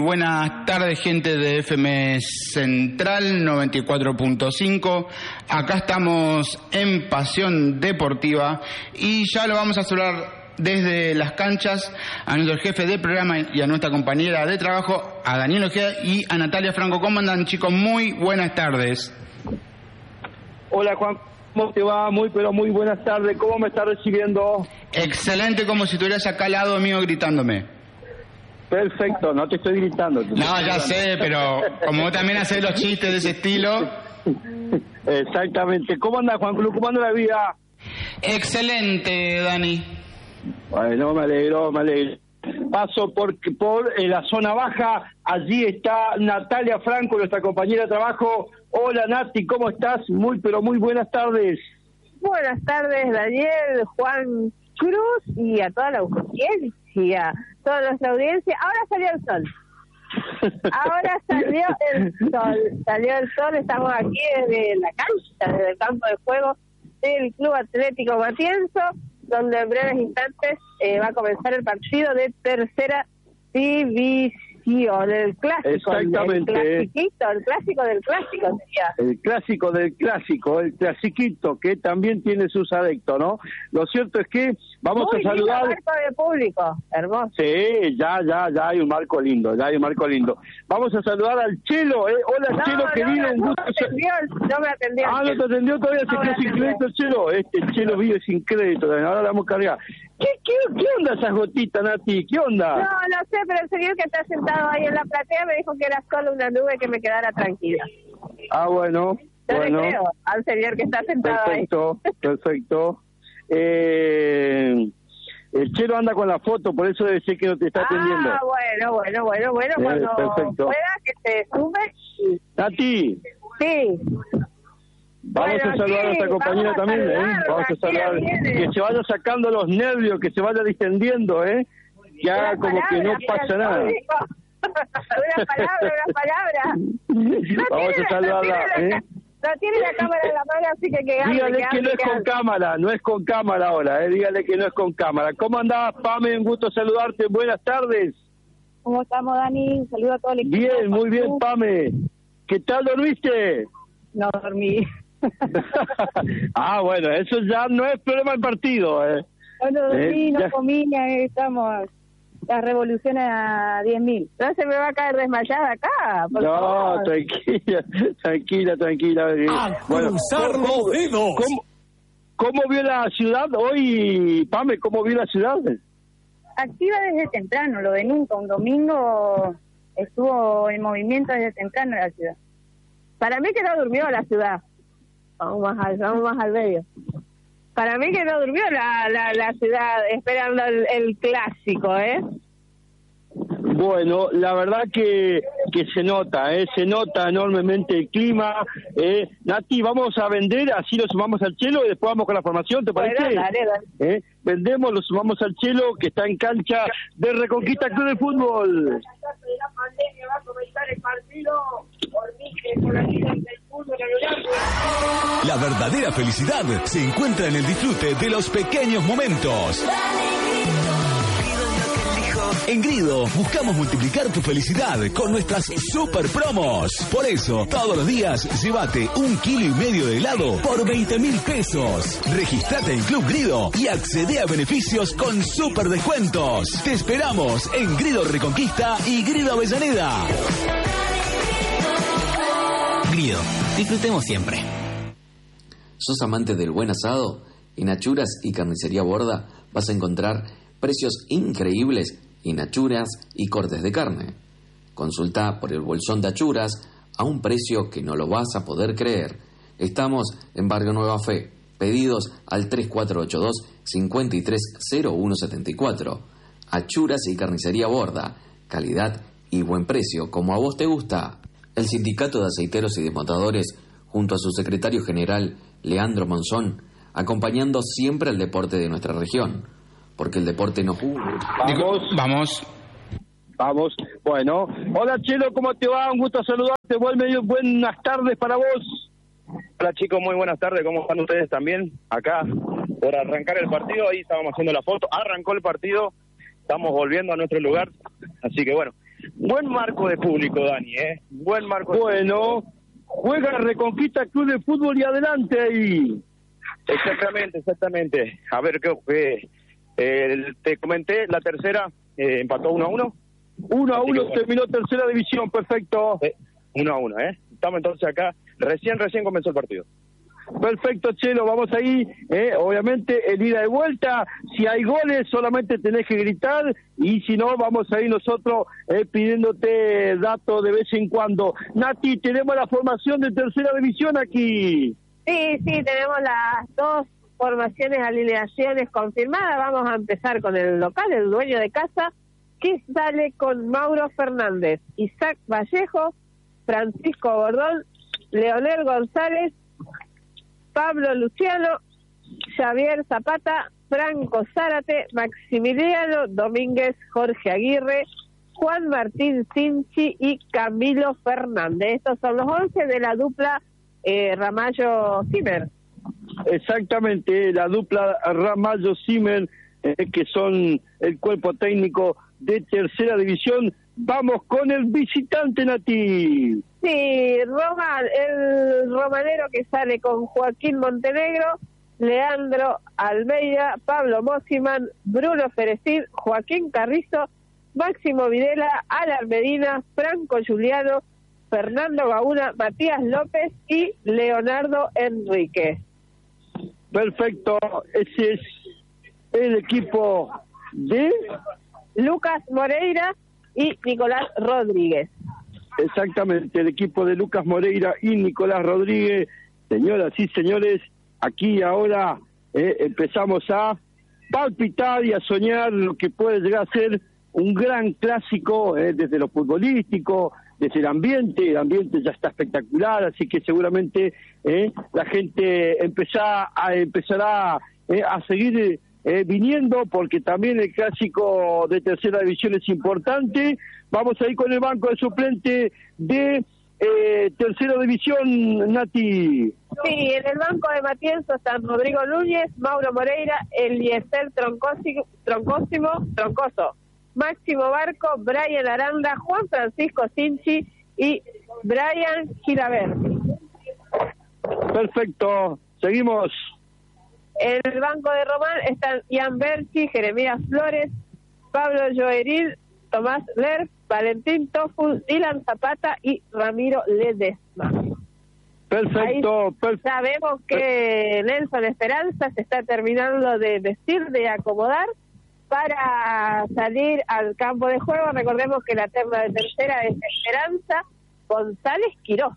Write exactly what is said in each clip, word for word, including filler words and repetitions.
Buenas tardes, gente de F M Central noventa y cuatro punto cinco. Acá estamos en Pasión Deportiva y ya lo vamos a saludar desde las canchas a nuestro jefe de programa y a nuestra compañera de trabajo, a Daniel Ojeda y a Natalia Franco. ¿Cómo andan, chicos? Muy buenas tardes. Hola, Juan. ¿Cómo te va? Muy, pero muy buenas tardes. ¿Cómo me estás recibiendo? Excelente, como si estuvieras acá al lado mío gritándome. Perfecto, no te estoy gritando. Te no, estoy ya gritando. sé, pero como vos también haces los chistes de ese estilo. Exactamente. ¿Cómo anda, Juan Cruz? ¿Cómo anda la vida? Excelente, Dani. Bueno, me alegro, me alegro. Paso por, por eh, la zona baja. Allí está Natalia Franco, nuestra compañera de trabajo. Hola, Nati, ¿cómo estás? Muy, pero muy buenas tardes. Buenas tardes, Daniel, Juan Cruz y a toda la audiencia, toda nuestra audiencia. Ahora salió el sol. Ahora salió el sol. Salió el sol, estamos aquí desde la cancha, desde el campo de juego del Club Atlético Matienzo, donde en breves instantes eh, va a comenzar el partido de tercera división, el clásico. Exactamente. El clasiquito, el clásico del clásico sería. El clásico del clásico, el clasiquito, que también tiene sus adeptos, ¿no? Lo cierto es que vamos Muy a saludar... lindo marco de público, hermoso. Sí, ya, ya, ya hay un marco lindo, ya hay un marco lindo. Vamos a saludar al Chelo, ¿eh? Hola, No, Chelo, no, querido. no, Un no gusto. me atendió, no me atendió. Ah, no te atendió todavía, se No quedó me sin atendió. crédito el Chelo. Este Chelo vive sin crédito, ahora le vamos a cargar. ¿Qué, qué, qué onda esas gotitas, Nati? ¿Qué onda? No, no sé, pero el señor que está sentado ahí en la platea me dijo que era solo una nube, que me quedara tranquila. Ah, bueno, Yo bueno. le creo al señor que está sentado Perfecto, ahí. perfecto. Eh, el Chelo anda con la foto, por eso debe ser que no te está atendiendo. Ah, bueno, bueno, bueno, bueno, Eh, cuando perfecto. pueda que se sume. Nati, Sí. vamos Bueno, a saludar sí, a nuestra compañera vamos a también, ¿eh? saludarla, Vamos a aquí saludar, viene. que se vaya sacando los nervios, que se vaya distendiendo, ¿eh? Que haga Una como que no palabra, pasa mira, nada. Una palabra, una palabra. No Vamos tiene a la- no saludarla, tiene la- ¿eh? No tiene la cámara en la mano, así que que hable, Dígale que que hable, no es que con hable. cámara, no es con cámara ahora, ¿eh? Dígale que no es con cámara. ¿Cómo andás, Pame? Un gusto saludarte, buenas tardes. ¿Cómo estamos, Dani? Un saludo a todo el equipo. Bien, muy bien, ¿Tú? Pame. ¿Qué tal dormiste? No dormí. Ah, bueno, eso ya no es problema del partido, ¿eh? No dormí, Eh, no ya. comí, eh, estamos las revoluciones a diez mil. No se me va a caer desmayada acá, por No, favor. tranquila, tranquila, tranquila. ¡A cruzar ¿cómo, los dedos! ¿cómo, ¿Cómo vio la ciudad hoy, Pame? ¿Cómo vio la ciudad? Activa desde temprano, lo de nunca. Un domingo estuvo en movimiento desde temprano en la ciudad. Para mí que no durmió la ciudad. Vamos más al, vamos más al medio. Para mí que no durmió la, la, la ciudad esperando el, el clásico, ¿eh? Bueno, la verdad que, que se nota, ¿eh? Se nota enormemente el clima. ¿eh? Nati, vamos a vender, así lo sumamos al Chelo y después vamos con la formación, ¿te parece? Bueno, dale, dale. ¿Eh? Vendemos, lo sumamos al Chelo, que está en cancha de Reconquista Club de Fútbol. La pandemia va a comenzar el partido por mí que por la vida del fútbol a lo La verdadera felicidad se encuentra en el disfrute de los pequeños momentos. En Grido buscamos multiplicar tu felicidad con nuestras super promos. Por eso, todos los días, llévate un kilo y medio de helado por veinte mil pesos. Registrate en Club Grido y accede a beneficios con super descuentos. Te esperamos en Grido Reconquista y Grido Avellaneda. Grido, disfrutemos siempre. ¿Sos amante del buen asado? En Achuras y Carnicería Borda vas a encontrar precios increíbles en achuras y cortes de carne. Consulta por el bolsón de achuras a un precio que no lo vas a poder creer. Estamos en Barrio Nueva Fe. Pedidos al tres cuatro ocho dos, cinco tres cero uno siete cuatro. Achuras y Carnicería Borda. Calidad y buen precio, como a vos te gusta. El Sindicato de Aceiteros y Desmontadores, junto a su secretario general, Leandro Monzón, acompañando siempre al deporte de nuestra región. Porque el deporte no juzga. Vamos, Vamos. vamos. Bueno, hola Chelo, ¿cómo te va? Un gusto saludarte. Vuelve, buenas tardes para vos. Hola chicos, muy buenas tardes, ¿cómo están ustedes también? Acá, por arrancar el partido, ahí estábamos haciendo la foto, arrancó el partido, estamos volviendo a nuestro lugar, así que bueno, buen marco de público, Dani, ¿eh? Buen marco de Bueno, juega Reconquista Club de Fútbol y adelante ahí. Exactamente, exactamente. A ver, ¿qué, qué, eh, te comenté, la tercera eh, empató uno a uno. Uno a Así uno que, bueno. terminó tercera división, perfecto. Eh, uno a uno, ¿eh? Estamos entonces acá, recién, recién comenzó el partido. Perfecto, Chelo, vamos ahí, eh, obviamente el ida y vuelta, si hay goles solamente tenés que gritar y si no vamos a ir nosotros eh, pidiéndote datos de vez en cuando. Nati, tenemos la formación de tercera división aquí. Sí, sí, tenemos las dos formaciones, alineaciones confirmadas. Vamos a empezar con el local, el dueño de casa, que sale con Mauro Fernández, Isaac Vallejo, Francisco Bordón, Leonel González, Pablo Luciano, Javier Zapata, Franco Zárate, Maximiliano Domínguez, Jorge Aguirre, Juan Martín Cinchi y Camilo Fernández. Estos son los once de la dupla eh, Ramallo-Zimmer. Exactamente, la dupla Ramallo-Zimmer, eh, que son el cuerpo técnico de tercera división. Vamos con el visitante, Nati. Sí, Roma, el romanero que sale con Joaquín Montenegro, Leandro Almeida, Pablo Mosiman, Bruno Ferecín, Joaquín Carrizo, Máximo Videla, Alan Medina, Franco Juliano, Fernando Gauna, Matías López y Leonardo Enrique. Perfecto, ese es el equipo de Lucas Moreira y Nicolás Rodríguez. Exactamente, el equipo de Lucas Moreira y Nicolás Rodríguez. Señoras y señores, aquí ahora eh, empezamos a palpitar y a soñar lo que puede llegar a ser un gran clásico eh, desde lo futbolístico, desde el ambiente. El ambiente ya está espectacular, así que seguramente eh, la gente empezará a, empezará eh, a seguir eh, viniendo, porque también el clásico de tercera división es importante. Vamos a ir con el banco de suplente de eh, tercera división, Nati. Sí, en el banco de Matienzo están Rodrigo Núñez, Mauro Moreira, Eliezer Troncósimo, Troncósimo, Troncoso, Máximo Barco, Brian Aranda, Juan Francisco Cinchi y Brian Gilaberti. Perfecto, seguimos. En el banco de Román están Ian Berchi, Jeremías Flores, Pablo Joeril, Tomás Lerf, Valentín Tofu, Dylan Zapata y Ramiro Ledesma. Perfecto. Perf- Sabemos que Nelson Esperanza se está terminando de vestir, de acomodar para salir al campo de juego. Recordemos que la terna de tercera es Esperanza González Quirós.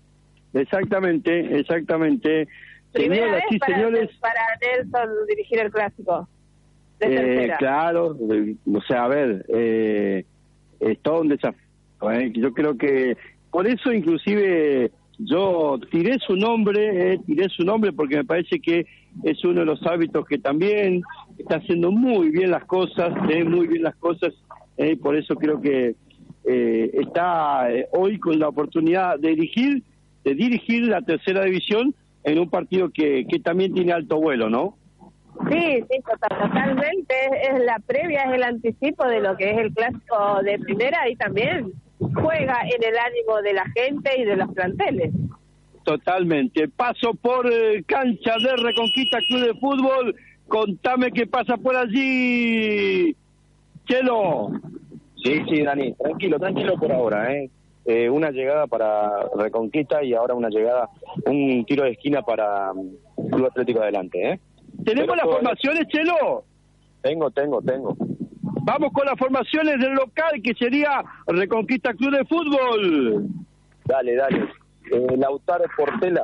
Exactamente, exactamente. Primera Señoras vez y para, señores, para Nelson dirigir el clásico de eh, tercera. claro, eh, o sea, a ver, eh, es todo un desafío. eh, Yo creo que por eso inclusive yo tiré su nombre, eh, tiré su nombre porque me parece que es uno de los árbitros que también está haciendo muy bien las cosas, eh, muy bien las cosas, eh, por eso creo que eh, está eh, hoy con la oportunidad de dirigir, de dirigir la tercera división en un partido que, que también tiene alto vuelo, ¿no? Sí, sí, total, totalmente. Es, es la previa, es el anticipo de lo que es el clásico de primera y también juega en el ánimo de la gente y de los planteles. Totalmente. Paso por eh, cancha de Reconquista Club de Fútbol. Contame qué pasa por allí, Chelo. Sí, sí, Dani, tranquilo, tranquilo por ahora, ¿eh? Eh, una llegada para Reconquista y ahora una llegada, un tiro de esquina para um, Club Atlético Adelante, ¿eh? ¿Tenemos Pero las todo- formaciones, Chelo? Tengo, tengo, tengo. Vamos con las formaciones del local, que sería Reconquista Club de Fútbol. Dale, dale. Eh, Lautaro Portela,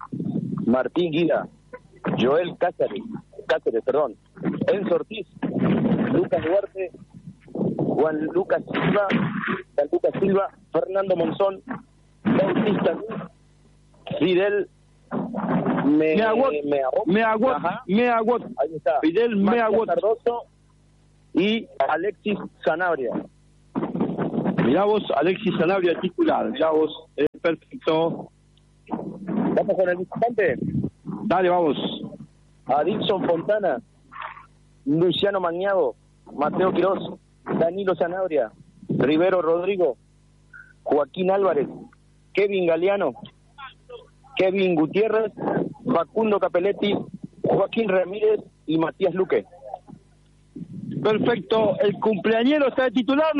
Martín Guida, Joel Cáceres, Cáceres, perdón, Enzo Ortiz, Lucas Duarte, Juan Lucas Silva, Juan Lucas Silva, Fernando Monzón, Bautista Luis, Fidel Me, Meaguot, Meaguot, Meaguot, ajá, Meaguot, ahí está, Fidel Matías Meaguot. Cardoso y Alexis Sanabria. Mirá vos, Alexis Sanabria titular, mirá vos, eh, perfecto. Vamos con el visitante. Dale, vamos. A Dixon Fontana, Luciano Mañado, Mateo Quirós, Danilo Sanabria, Rivero Rodrigo, Joaquín Álvarez, Kevin Galeano, Kevin Gutiérrez, Facundo Capelletti, Joaquín Ramírez y Matías Luque. Perfecto, el cumpleañero está de titular.